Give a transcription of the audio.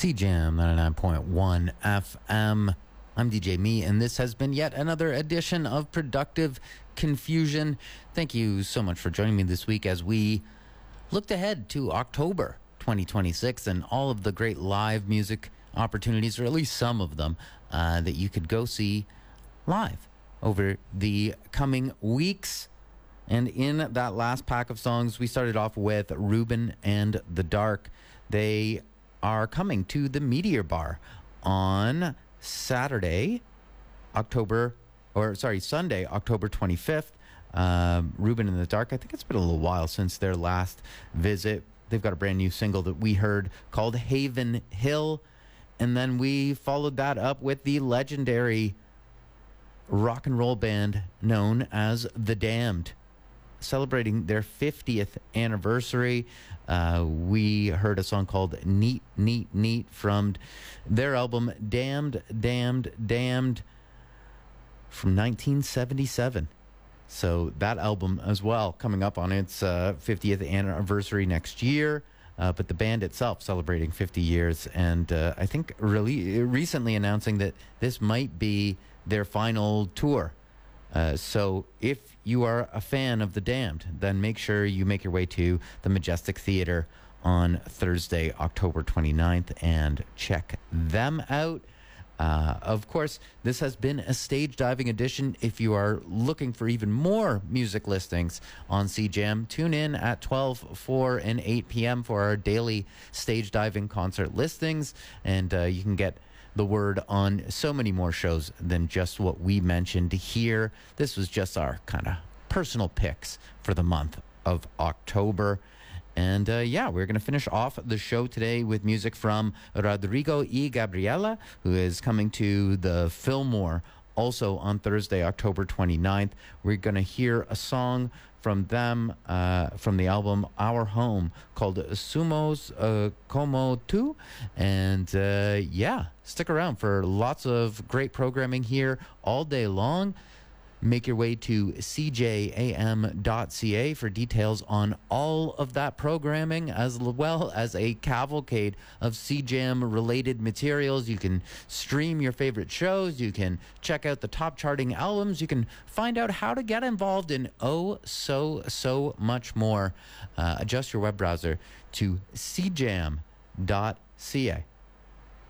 CJAM 99.1 FM. I'm DJ Me, and this has been yet another edition of Productive Confusion. Thank you so much for joining me this week as we looked ahead to October 2026 and all of the great live music opportunities, or at least some of them, that you could go see live over the coming weeks. And in that last pack of songs, we started off with Ruben and the Dark. They are coming to the Meteor Bar on Sunday, October 25th. Ruben in the Dark, I think it's been a little while since their last visit. They've got a brand new single that we heard called Haven Hill. And then we followed that up with the legendary rock and roll band known as The Damned, celebrating their 50th anniversary. We heard a song called Neat, Neat, Neat from their album Damned, Damned, Damned from 1977. So that album as well coming up on its 50th anniversary next year. But the band itself celebrating 50 years, and I think really recently announcing that this might be their final tour. So if you are a fan of The Damned, then make sure you make your way to the Majestic Theater on Thursday, October 29th, and check them out. Of course, this has been a stage diving edition. If you are looking for even more music listings on CJAM, tune in at 12, 4, and 8 p.m. for our daily stage diving concert listings, and you can get the word on so many more shows than just what we mentioned here. This was just our kind of personal picks for the month of October. And we're going to finish off the show today with music from Rodrigo y Gabriela, who is coming to the Fillmore also on Thursday, October 29th. We're going to hear a song from them, from the album Our Home, called Sumos Como Tu. And stick around for lots of great programming here all day long. Make your way to cjam.ca for details on all of that programming, as well as a cavalcade of CJAM-related materials. You can stream your favorite shows. You can check out the top charting albums. You can find out how to get involved in so much more. Adjust your web browser to cjam.ca.